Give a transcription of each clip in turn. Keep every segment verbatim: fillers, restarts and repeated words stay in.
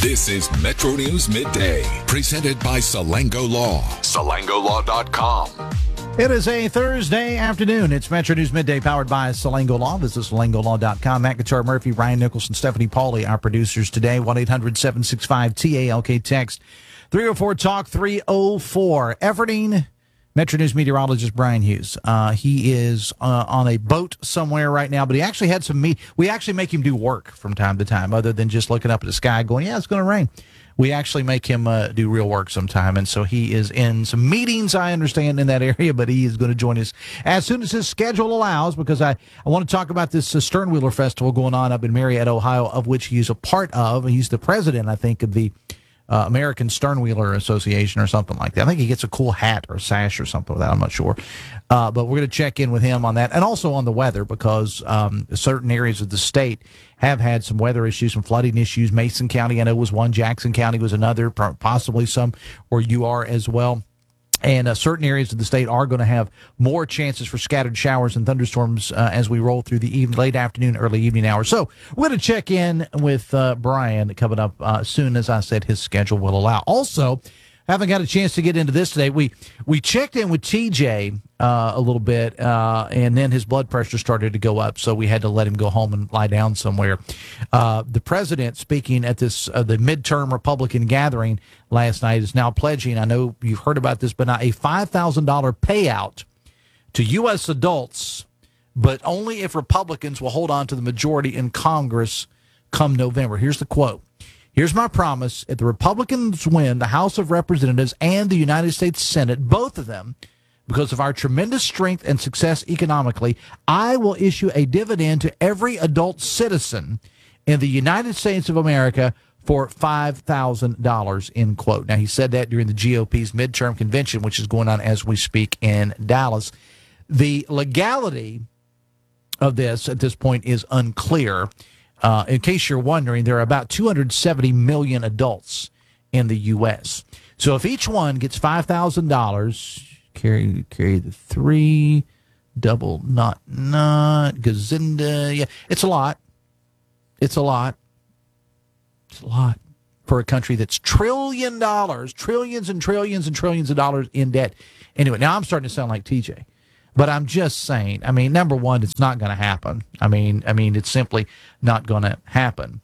This is Metro News Midday, presented by Salango Law. Salango Law dot com. It is a Thursday afternoon. It's Metro News Midday, powered by Salango Law. This is Salango Law dot com. Matt Guitar Murphy, Ryan Nicholson, Stephanie Pauly, our producers today. one eight hundred seven six five T A L K. Text three oh four talk three oh four. Efforting Metro News meteorologist Brian Hughes. Uh, he is uh, on a boat somewhere right now, but he actually had some meet. We actually make him do work from time to time, other than just looking up at the sky going, yeah, it's going to rain. We actually make him uh, do real work sometime, and so he is in some meetings, I understand, in that area, but he is going to join us as soon as his schedule allows, because I, I want to talk about this uh, Sternwheeler Festival going on up in Marietta, Ohio, of which he's a part of. He's the president, I think, of the uh, American Sternwheeler Association or something like that. I think he gets a cool hat or a sash or something like that. I'm not sure. Uh, but we're going to check in with him on that, and also on the weather, because um, certain areas of the state have had some weather issues, some flooding issues. Mason County, I know, was one. Jackson County was another, possibly some where you are as well. And uh, certain areas of the state are going to have more chances for scattered showers and thunderstorms uh, as we roll through the even, late afternoon, early evening hours. So we're going to check in with uh, Brian coming up uh, soon, as I said his schedule will allow. Also, haven't got a chance to get into this today. We we checked in with T J uh, a little bit, uh, and then his blood pressure started to go up, so we had to let him go home and lie down somewhere. Uh, the president, speaking at this uh, the midterm Republican gathering last night, is now pledging, I know you've heard about this, but not a five thousand dollars payout to U S adults, but only if Republicans will hold on to the majority in Congress come November. Here's the quote. Here's my promise. If the Republicans win the House of Representatives and the United States Senate, both of them, because of our tremendous strength and success economically, I will issue a dividend to every adult citizen in the United States of America for five thousand dollars, end quote. Now, he said that during the G O P's midterm convention, which is going on as we speak in Dallas. The legality of this at this point is unclear. Uh, in case you're wondering, there are about two hundred seventy million adults in the U S. So if each one gets five thousand dollars, carry carry the three, double, not, not, gazinda, yeah, it's a lot. It's a lot. It's a lot for a country that's trillion dollars, trillions and trillions and trillions of dollars in debt. Anyway, now I'm starting to sound like T J. But I'm just saying, I mean, number one, it's not going to happen. I mean, I mean, it's simply not going to happen.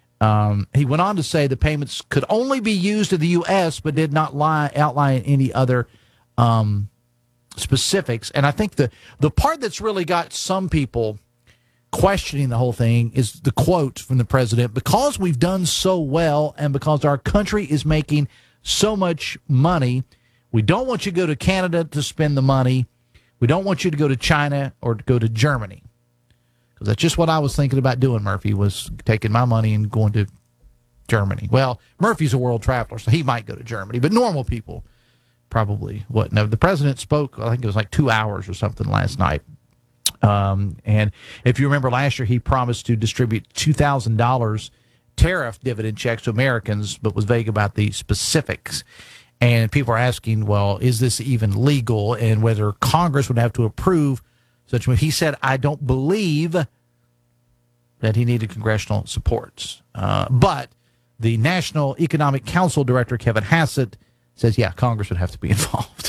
Um, he went on to say the payments could only be used in the U S, but did not lie, outline any other um, specifics. And I think the, the part that's really got some people questioning the whole thing is the quote from the president: because we've done so well and because our country is making so much money, we don't want you to go to Canada to spend the money. We don't want you to go to China or to go to Germany, because that's just what I was thinking about doing, Murphy, was taking my money and going to Germany. Well, Murphy's a world traveler, so he might go to Germany, but normal people probably wouldn't. Now, the president spoke, I think it was like two hours or something last night. Um, and if you remember last year, he promised to distribute two thousand dollars tariff dividend checks to Americans, but was vague about the specifics. And people are asking, well, is this even legal, and whether Congress would have to approve such a move. He said, I don't believe that he needed congressional support. Uh, but the National Economic Council Director, Kevin Hassett, says, yeah, Congress would have to be involved.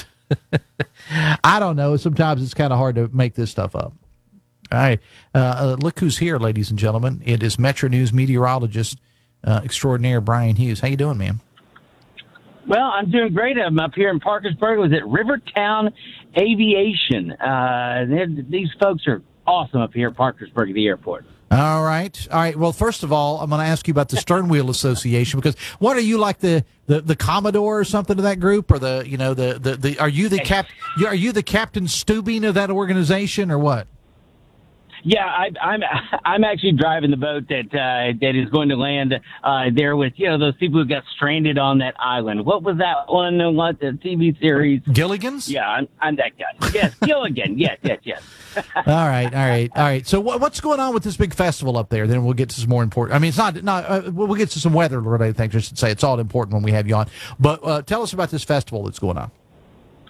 I don't know. Sometimes it's kind of hard to make this stuff up. All right. Uh, uh, look who's here, ladies and gentlemen. It is Metro News meteorologist uh, extraordinaire Brian Hughes. How you doing, man? Well, I'm doing great. I'm up here in Parkersburg. I was at Rivertown Aviation. Uh, these folks are awesome up here at Parkersburg at the airport. All right. All right. Well, first of all, I'm going to ask you about the Sternwheel Association, because what are you, like the, the, the Commodore or something of that group, or the, you know, the, the, the are you the cap, are you the Captain Stubing of that organization, or what? Yeah, I, I'm I'm actually driving the boat that uh, that is going to land uh, there with, you know, those people who got stranded on that island. What was that one? What, the T V series? Gilligan's? Yeah, I'm, I'm that guy. Yes, Gilligan. Yes, yes, yes. all right, all right, all right. So what, what's going on with this big festival up there? Then we'll get to some more important. I mean, it's not not. Uh, we'll get to some weather-related things. I should say it's all important when we have you on. But uh, tell us about this festival that's going on.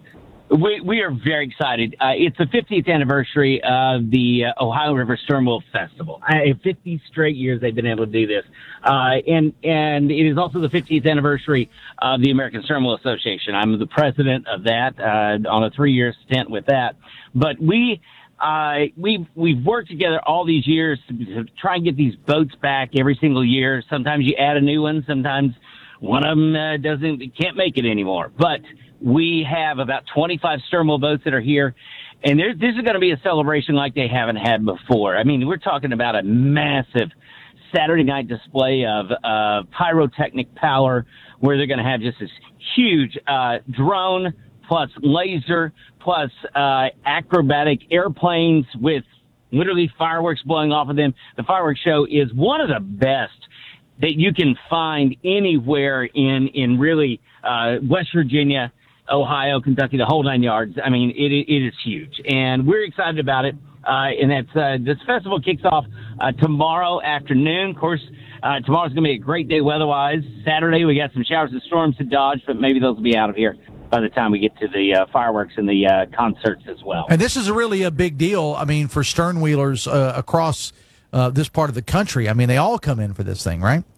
We we are very excited. Uh, it's the fiftieth anniversary of the uh, Ohio River Stern Wheel Festival. Uh, fifty straight years they've been able to do this, uh, and and it is also the fiftieth anniversary of the American Stern Wheel Association. I'm the president of that uh, on a three-year stint with that. But we uh, we we've worked together all these years to, to try and get these boats back every single year. Sometimes you add a new one. Sometimes one of them uh, doesn't can't make it anymore. But we have about twenty-five stern wheel boats that are here, and there, this is going to be a celebration like they haven't had before. I mean, we're talking about a massive Saturday night display of uh, pyrotechnic power where they're going to have just this huge uh, drone plus laser plus uh, acrobatic airplanes with literally fireworks blowing off of them. The fireworks show is one of the best that you can find anywhere in, in really uh, West Virginia, Ohio, Kentucky, the whole nine yards. I mean, it it is huge, and we're excited about it. Uh, and that's uh, this festival kicks off uh, tomorrow afternoon. Of course, uh, tomorrow's going to be a great day weather-wise. Saturday, we got some showers and storms to dodge, but maybe those will be out of here by the time we get to the uh, fireworks and the uh, concerts as well. And this is really a big deal. I mean, for stern wheelers uh, across uh, this part of the country. I mean, they all come in for this thing, right?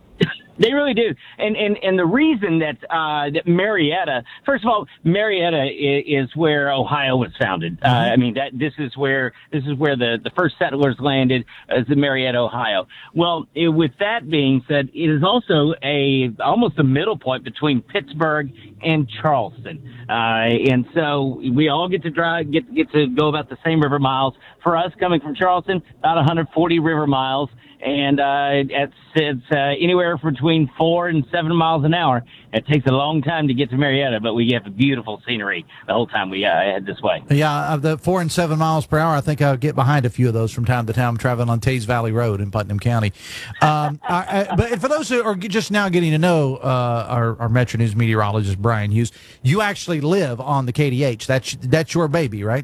They really do, and and and the reason that uh, that Marietta, first of all, Marietta is, is where Ohio was founded. Uh, I mean, that this is where this is where the, the first settlers landed, is in Marietta, Ohio. Well, it, with that being said, it is also a almost a middle point between Pittsburgh and Charleston, uh, and so we all get to drive, get get to go about the same river miles. For us, coming from Charleston, about one hundred forty river miles. And uh, it's, it's uh, anywhere between four and seven miles an hour. It takes a long time to get to Marietta, but we have beautiful scenery the whole time we uh, head this way. Yeah, the four and seven miles per hour, I think I'll get behind a few of those from time to time traveling on Tays Valley Road in Putnam County. Um, I, I, but for those who are just now getting to know uh, our, our Metro News meteorologist, Brian Hughes, you actually live on the K D H. That's, that's your baby, right?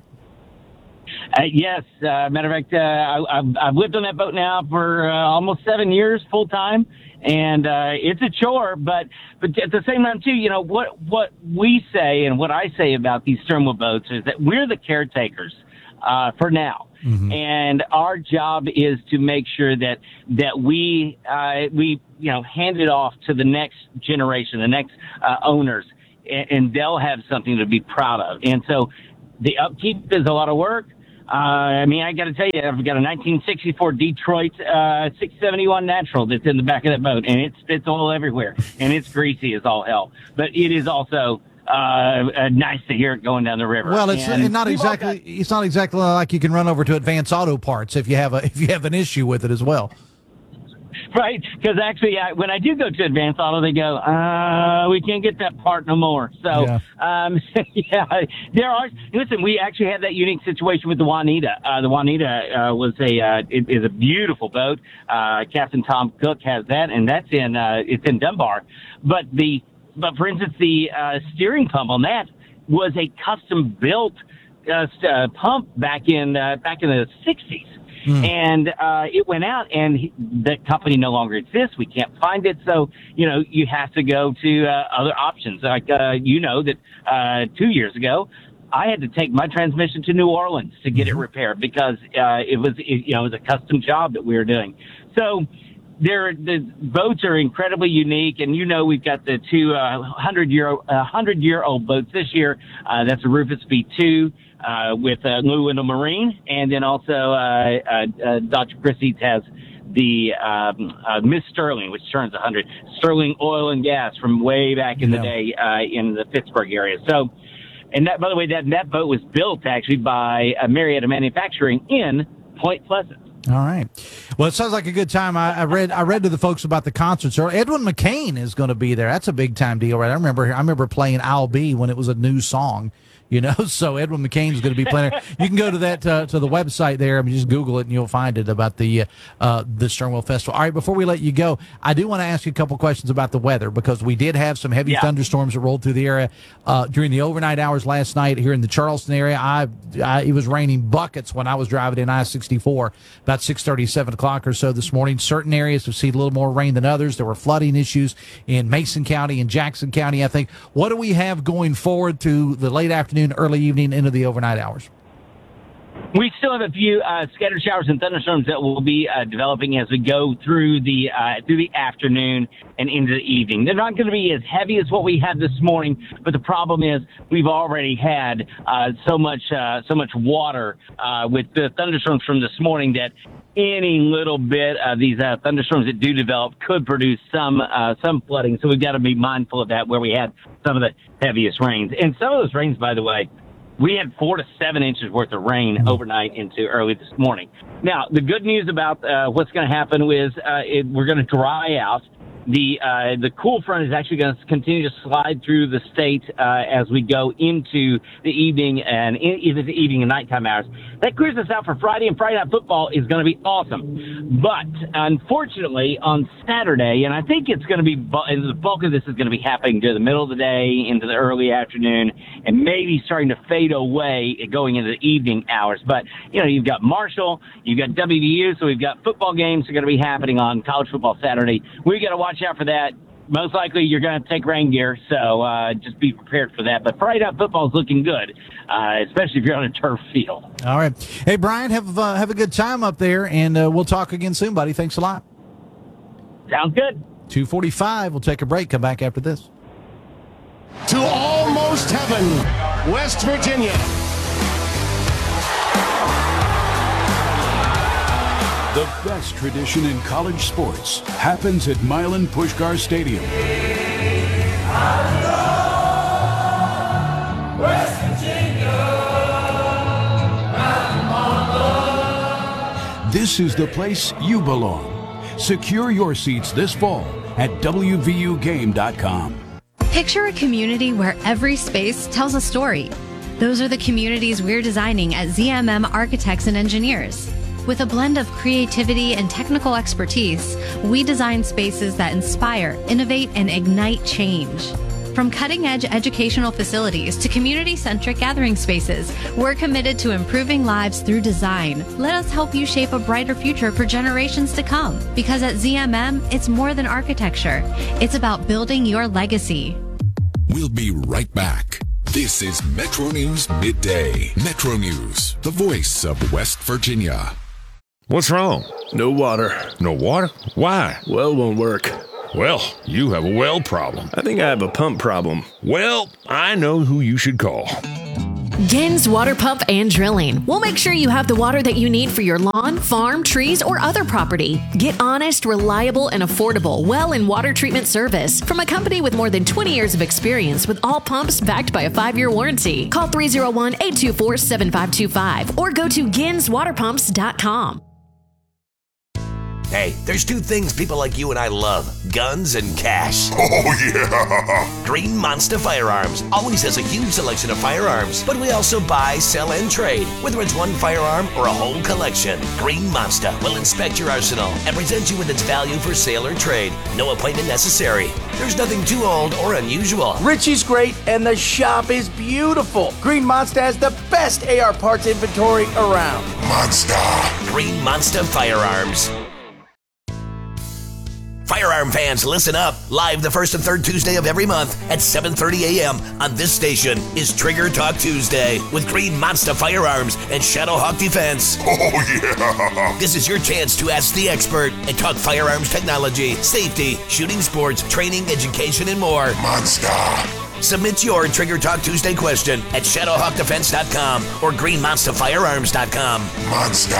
Uh, yes, uh, matter of fact, uh, I, I've, I've lived on that boat now for uh, almost seven years full time, and uh, it's a chore. But but at the same time, too, you know what what we say and what I say about these stern wheel boats is that we're the caretakers uh, for now, mm-hmm. and our job is to make sure that that we uh, we you know hand it off to the next generation, the next uh, owners, and, and they'll have something to be proud of. And so the upkeep is a lot of work. Uh, I mean, I got to tell you, I've got a nineteen sixty-four Detroit uh, six seventy-one Natural that's in the back of that boat, and it spits oil everywhere, and it's greasy as all hell. But it is also uh, uh, nice to hear it going down the river. Well, it's and not exactly got, it's not exactly like you can run over to Advance Auto Parts if you have a if you have an issue with it as well. Right, because actually, I, when I do go to Advance Auto, they go, uh, we can't get that part no more. So, yeah, um, yeah there are. Listen, we actually had that unique situation with the Juanita. Uh, the Juanita uh, was a uh, it is a beautiful boat. Uh, Captain Tom Cook has that, and that's in uh, it's in Dunbar. But the but for instance, the uh, steering pump on that was a custom built uh, uh, pump back in uh, back in the sixties. Mm. And uh, it went out, and he, the company no longer exists. We can't find it, so you know you have to go to uh, other options. Like uh, you know that uh, two years ago, I had to take my transmission to New Orleans to get mm-hmm. it repaired because uh, it was it, you know it was a custom job that we were doing. So there, the boats are incredibly unique, and you know we've got the two uh, hundred year uh, hundred year old boats this year. Uh, that's a Rufus V two. Uh, with uh, New Window Marine, and then also uh, uh, uh, Doctor Chris Eats has the um, uh, Miss Sterling, which turns one hundred, Sterling Oil and Gas from way back in yeah. the day uh, in the Pittsburgh area. So, and that, by the way, that that boat was built actually by uh, Marietta Manufacturing in Point Pleasant. All right. Well, it sounds like a good time. I, I read I read to the folks about the concerts. Edwin McCain is going to be there. That's a big time deal, right? I remember I remember playing I'll Be when it was a new song. You know, so Edwin McCain is going to be playing. You can go to that uh, to the website there. I mean, just Google it and you'll find it about the uh, the Stern Wheel Festival. All right, before we let you go, I do want to ask you a couple questions about the weather because we did have some heavy yeah. thunderstorms that rolled through the area uh, during the overnight hours last night here in the Charleston area. I, I it was raining buckets when I was driving in I sixty-four about six thirty, seven o'clock or so this morning. Certain areas have seen a little more rain than others. There were flooding issues in Mason County and Jackson County, I think. What do we have going forward to the late afternoon afternoon, early evening, into the overnight hours? We still have a few uh, scattered showers and thunderstorms that will be uh, developing as we go through the uh, through the afternoon and into the evening. They're not going to be as heavy as what we had this morning, but the problem is we've already had uh, so much uh, so much water uh, with the thunderstorms from this morning that any little bit of these uh, thunderstorms that do develop could produce some uh, some flooding. So we've got to be mindful of that where we had some of the heaviest rains. And some of those rains, by the way, we had four to seven inches worth of rain overnight into early this morning. Now, the good news about uh, what's going to happen is uh, it, we're going to dry out. The uh, the cool front is actually going to continue to slide through the state uh, as we go into the evening and in, into the evening and nighttime hours. That clears us out for Friday, and Friday Night Football is going to be awesome. But unfortunately, on Saturday, and I think it's going to be, the bulk of this is going to be happening during the middle of the day into the early afternoon, and maybe starting to fade away going into the evening hours. But, you know, you've got Marshall, you've got W V U, so we've got football games that are going to be happening on college football Saturday. We've got to watch out for that. Most likely you're going to take rain gear, so uh, just be prepared for that. But Friday Night Football is looking good, uh, especially if you're on a turf field. All right. Hey, Brian, have uh, have a good time up there, and uh, we'll talk again soon, buddy. Thanks a lot. Sounds good. two forty-five. We'll take a break. Come back after this. To almost heaven, West Virginia. The best tradition in college sports happens at Milan Puskar Stadium. West Virginia, This is the place you belong. Secure your seats this fall at W V U game dot com. Picture a community where every space tells a story. Those are the communities we're designing at Z M M Architects and Engineers. With a blend of creativity and technical expertise, we design spaces that inspire, innovate, and ignite change. From cutting-edge educational facilities to community-centric gathering spaces, we're committed to improving lives through design. Let us help you shape a brighter future for generations to come. Because at Z M M, it's more than architecture. It's about building your legacy. We'll be right back. This is Metro News Midday. Metro News, the voice of West Virginia. What's wrong? No water. No water? Why? Well won't work. Well, you have a well problem. I think I have a pump problem. Well, I know who you should call. Gins Water Pump and Drilling. We'll make sure you have the water that you need for your lawn, farm, trees, or other property. Get honest, reliable, and affordable well and water treatment service from a company with more than twenty years of experience with all pumps backed by a five-year warranty. Call three oh one, eight two four, seven five two five or go to gins water pumps dot com. Hey, there's two things people like you and I love, guns and cash. Oh, yeah. Green Monster Firearms always has a huge selection of firearms, but we also buy, sell, and trade, whether it's one firearm or a whole collection. Green Monster will inspect your arsenal and present you with its value for sale or trade. No appointment necessary. There's nothing too old or unusual. Richie's great, and the shop is beautiful. Green Monster has the best A R parts inventory around. Monster. Green Monster Firearms. Firearm fans, listen up. Live the first and third Tuesday of every month at seven thirty a.m. on this station is Trigger Talk Tuesday with Green Monster Firearms and Shadowhawk Defense. Oh, yeah. This is your chance to ask the expert and talk firearms technology, safety, shooting sports, training, education, and more. Monster. Submit your Trigger Talk Tuesday question at shadowhawk defense dot com or green monster firearms dot com. Monster.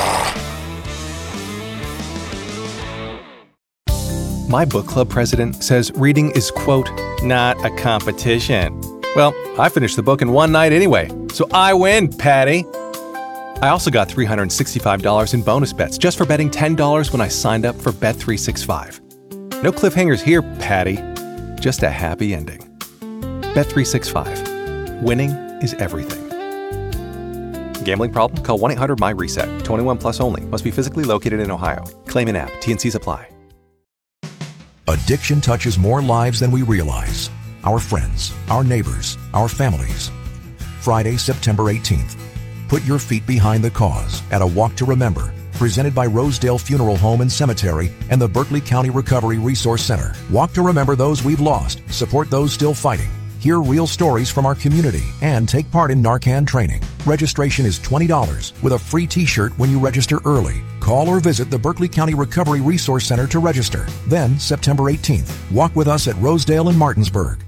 My book club president says reading is, quote, not a competition. Well, I finished the book in one night anyway, so I win, Patty. I also got three hundred sixty-five dollars in bonus bets just for betting ten dollars when I signed up for Bet three sixty-five. No cliffhangers here, Patty. Just a happy ending. Bet three sixty-five. Winning is everything. Gambling problem? Call one eight hundred M Y reset. twenty-one plus only. Must be physically located in Ohio. Claim in app. T and Cs apply. Addiction touches more lives than we realize. Our friends, our neighbors, our families. Friday, September eighteenth. Put your feet behind the cause at a Walk to Remember, presented by Rosedale Funeral Home and Cemetery and the Berkeley County Recovery Resource Center. Walk to remember those we've lost, support those still fighting. hear real stories from our community, and take part in Narcan training. Registration is twenty dollars with a free t-shirt when you register early. Call or visit the Berkeley County Recovery Resource Center to register. Then, September eighteenth, walk with us at Rosedale and Martinsburg.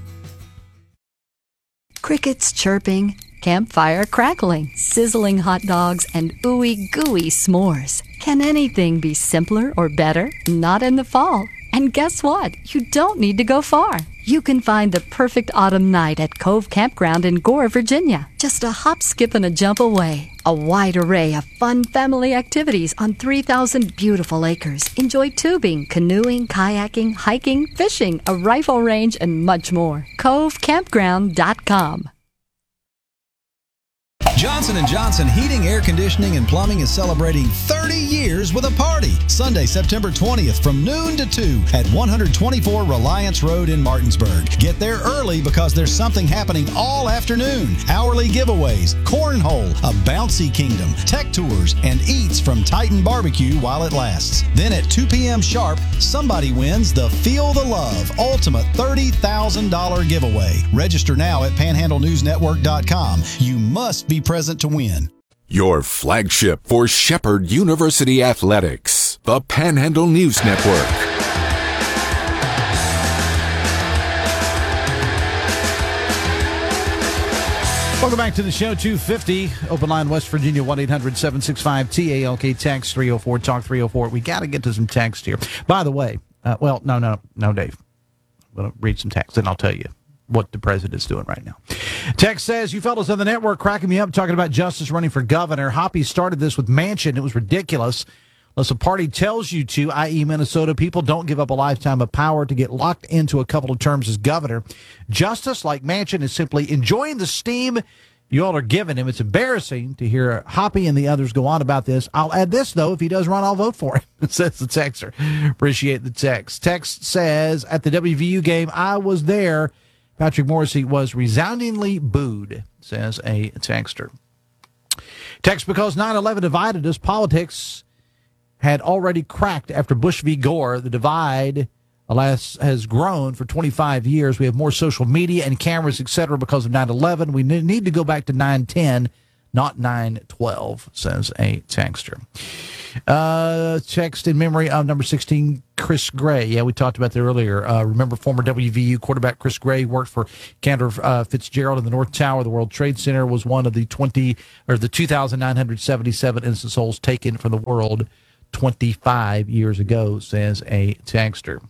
Crickets chirping, campfire crackling, sizzling hot dogs, and ooey gooey s'mores. Can anything be simpler or better? Not in the fall. And guess what? You don't need to go far. You can find the perfect autumn night at Cove Campground in Gore, Virginia. Just a hop, skip, and a jump away. A wide array of fun family activities on three thousand beautiful acres. Enjoy tubing, canoeing, kayaking, hiking, fishing, a rifle range, and much more. cove campground dot com. Johnson and Johnson Heating, Air Conditioning, and Plumbing is celebrating thirty years with a party. Sunday, September twentieth from noon to two at one twenty-four Reliance Road in Martinsburg. Get there early because there's something happening all afternoon. Hourly giveaways, cornhole, a bouncy kingdom, tech tours, and eats from Titan Barbecue while it lasts. Then at two p.m. sharp, somebody wins the Feel the Love Ultimate thirty thousand dollars giveaway. Register now at panhandle news network dot com. You must be present to win. Your flagship for Shepherd University Athletics, the Panhandle News Network. Welcome back to the show. Two fifty Open Line West Virginia, one eight hundred seven six five T A L K. Text three oh four talk three oh four. We got to get to some text here. By the way, uh, well, no, no, no, Dave. I'm going to read some text and I'll tell you what the president's doing right now. Text says, you fellas on the network cracking me up talking about Justice running for governor. Hoppy started this with Manchin. It was ridiculous. Unless a party tells you to, that is. Minnesota, people don't give up a lifetime of power to get locked into a couple of terms as governor. Justice, like Manchin, is simply enjoying the steam you all are giving him. It's embarrassing to hear Hoppy and the others go on about this. I'll add this, though. If he does run, I'll vote for him, says the texter. Appreciate the text. Text says, at the W V U game, I was there. Patrick Morrissey was resoundingly booed, says a texter. Text, because nine eleven divided us, politics had already cracked after Bush v. Gore. The divide, alas, has grown for twenty-five years. We have more social media and cameras, et cetera, because of nine eleven. We need to go back to nine ten, not nine twelve, says a texter. Uh, text in memory of number sixteen, Chris Gray. Yeah, we talked about that earlier. Uh, remember former W V U quarterback Chris Gray worked for Cantor uh, Fitzgerald in the North Tower. The World Trade Center was one of the twenty or the two thousand nine hundred seventy-seven innocent souls taken from the world twenty-five years ago, says a texter.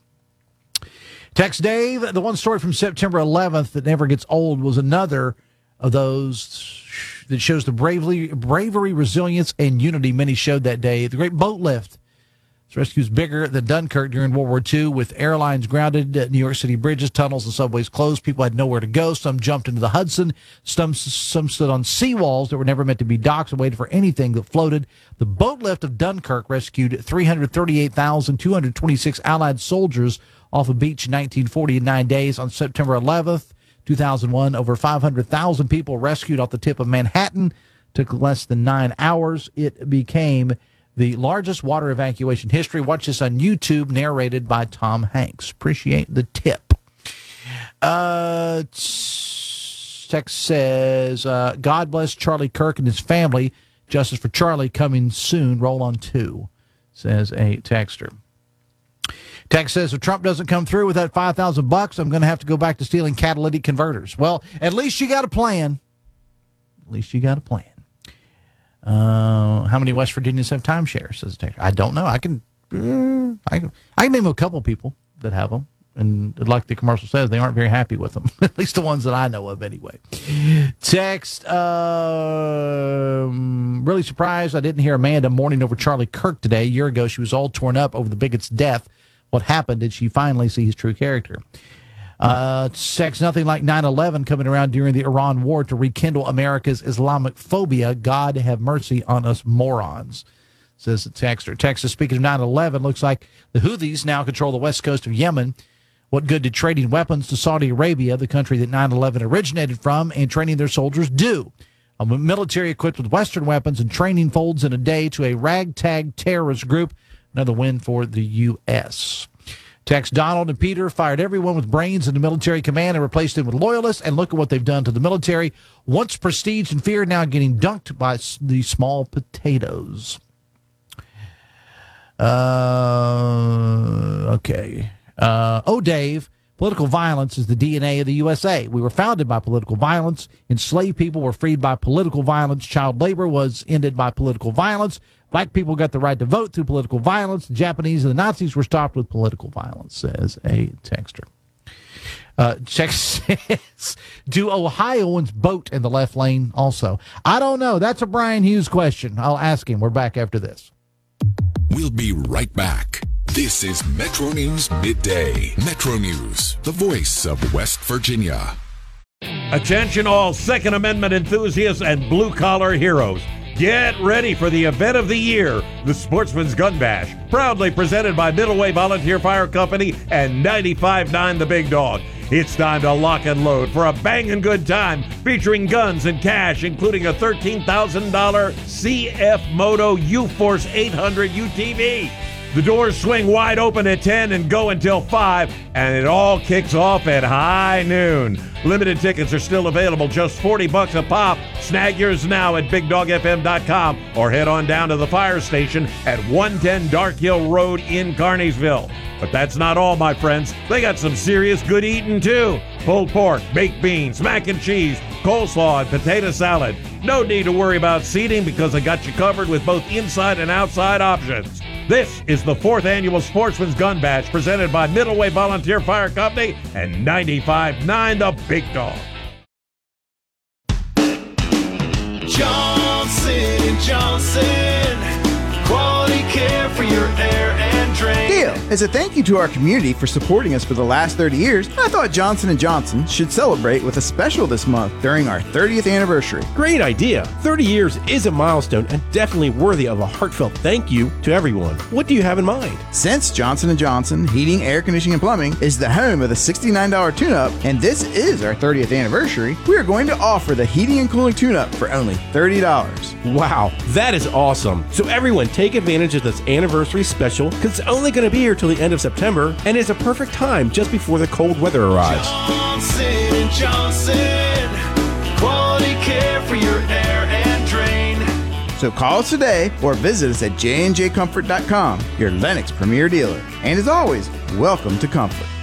Text Dave, the one story from September eleventh that never gets old was another of those that shows the bravery, bravery, resilience, and unity many showed that day. The Great Boat Lift. This rescue is bigger than Dunkirk during World War Two, with airlines grounded, uh, New York City bridges, tunnels, and subways closed. People had nowhere to go. Some jumped into the Hudson. Some, some stood on seawalls that were never meant to be docks and waited for anything that floated. The Boat Lift of Dunkirk rescued three hundred thirty-eight thousand two hundred twenty-six Allied soldiers off a beach in nineteen forty in nine days. On September eleventh, two thousand one, over five hundred thousand people rescued off the tip of Manhattan. Took less than nine hours. It became the largest water evacuation history. Watch this on YouTube, narrated by Tom Hanks. Appreciate the tip. Uh, text says, uh, God bless Charlie Kirk and his family. Justice for Charlie coming soon. Roll on two, says a texter. Text says, if Trump doesn't come through with that five thousand bucks, I'm going to have to go back to stealing catalytic converters. Well, at least you got a plan. At least you got a plan. Uh, how many West Virginians have timeshares, says the texter? I don't know. I can, uh, I can, I can name a couple people that have them. And like the commercial says, they aren't very happy with them. At least the ones that I know of anyway. Text, uh, really surprised I didn't hear Amanda mourning over Charlie Kirk today. A year ago, she was all torn up over the bigot's death. What happened? Did she finally see his true character? Uh, text, nothing like nine eleven coming around during the Iran war to rekindle America's Islamic phobia. God have mercy on us morons, says the texter. Texas, speaking of nine eleven, looks like the Houthis now control the west coast of Yemen. What good did trading weapons to Saudi Arabia, the country that nine eleven originated from, and training their soldiers do? A military equipped with Western weapons and training folds in a day to a ragtag terrorist group. Another win for the U S Text Donald and Peter fired everyone with brains in the military command and replaced them with loyalists. And look at what they've done to the military. Once prestige and fear, now getting dunked by the small potatoes. Uh, okay. Uh, oh, Dave, political violence is the D N A of the U S A. We were founded by political violence. Enslaved people were freed by political violence. Child labor was ended by political violence. Black people got the right to vote through political violence. The Japanese and the Nazis were stopped with political violence, says a texter. Uh, check says, do Ohioans vote in the left lane also? I don't know. That's a Brian Hughes question. I'll ask him. We're back after this. We'll be right back. This is Metro News Midday. Metro News, the voice of West Virginia. Attention all Second Amendment enthusiasts and blue-collar heroes. Get ready for the event of the year, the Sportsman's Gun Bash, proudly presented by Middle Way Volunteer Fire Company and ninety-five point nine The Big Dog. It's time to lock and load for a banging good time featuring guns and cash, including a thirteen thousand dollars C F Moto U-Force eight hundred U T V. The doors swing wide open at ten and go until five, and it all kicks off at high noon. Limited tickets are still available, just forty bucks a pop. Snag yours now at big dog f m dot com or head on down to the fire station at one ten Dark Hill Road in Carneysville. But that's not all, my friends. They got some serious good eating, too. Pulled pork, baked beans, mac and cheese, coleslaw, and potato salad. No need to worry about seating because I got you covered with both inside and outside options. This is the fourth annual Sportsman's Gun Bash presented by Middle Way Volunteer Fire Company and ninety-five point nine The Big Dog. Johnson and Johnson, quality care for your air and drain. Deal. As a thank you to our community for supporting us for the last thirty years, I thought Johnson and Johnson should celebrate with a special this month during our thirtieth anniversary. Great idea. thirty years is a milestone and definitely worthy of a heartfelt thank you to everyone. What do you have in mind? Since Johnson and Johnson Heating, Air Conditioning, and Plumbing is the home of the sixty-nine dollars tune-up, and this is our thirtieth anniversary, we are going to offer the heating and cooling tune-up for only thirty dollars. Wow, that is awesome. So everyone take advantage of this anniversary special because it's only going to be here till the end of September and it's a perfect time just before the cold weather arrives. Johnson and Johnson, quality care for your air and drain. So call us today or visit us at j and j comfort dot com, your Lennox premier dealer. And as always, welcome to Comfort.